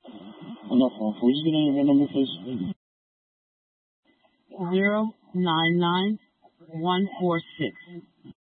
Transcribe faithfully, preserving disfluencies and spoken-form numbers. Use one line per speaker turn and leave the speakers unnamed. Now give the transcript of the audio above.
No, will you get your number, please?
Zero nine nine one four six.